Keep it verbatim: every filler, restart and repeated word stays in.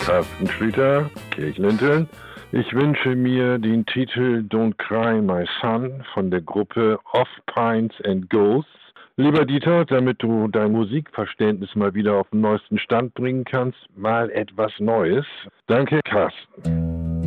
Carsten Schlüter, Kirchlinteln. Ich wünsche mir den Titel Don't Cry My Son von der Gruppe Of Pines and Ghosts. Lieber Dieter, damit du dein Musikverständnis mal wieder auf den neuesten Stand bringen kannst, mal etwas Neues. Danke, Carsten.